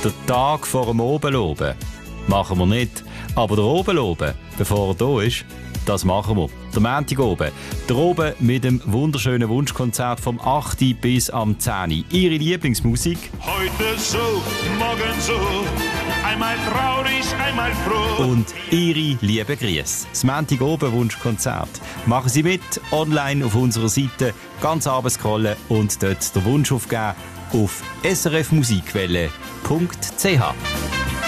Der Tag vor dem Obenloben. Machen wir nicht. Aber der Obenloben, bevor er da ist, das machen wir. Der Montag oben. Der oben mit dem wunderschönen Wunschkonzert vom 8. bis am 10. Ihre Lieblingsmusik. Heute so, morgen so, einmal traurig, einmal froh. Und Ihre lieben Grüße. Das Montag oben Wunschkonzert. Machen Sie mit, online auf unserer Seite, ganz runter scrollen und dort den Wunsch aufgeben auf srfmusikwelle.ch.